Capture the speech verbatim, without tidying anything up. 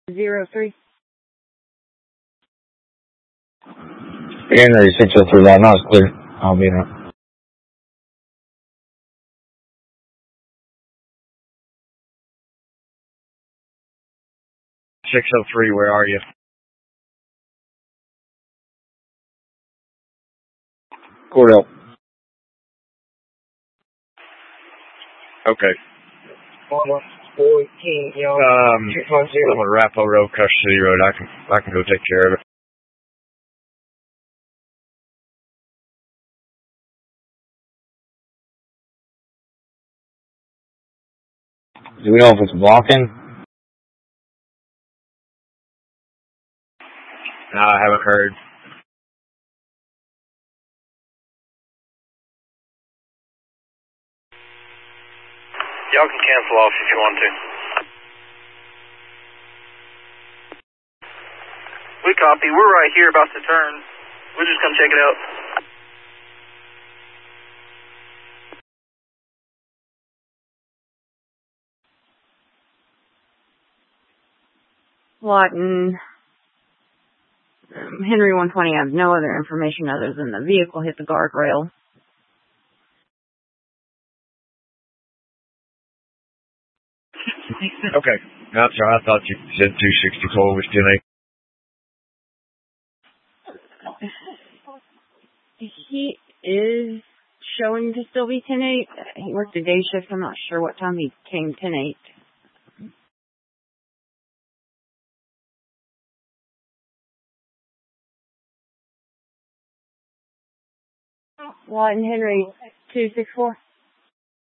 Zero three. Henry six oh three, that is clear. I'll be in it. six oh three, where are you? Cordell. Okay. fourteen, you know, Um, I'm on Arapahoe Road, Crush City Road. I can, I can go take care of it. Do we know if it's blocking? No, I haven't heard. Y'all can cancel off if you want to. We copy. We're right here about to turn. We'll just come check it out. Lawton. Um, Henry one twenty, I have no other information other than the vehicle hit the guardrail. Okay. That's right. I thought you said two sixty-four was ten eight. He is showing to still be ten eight. He worked a day shift. I'm not sure what time he came ten eight. Lawton Henry two six four.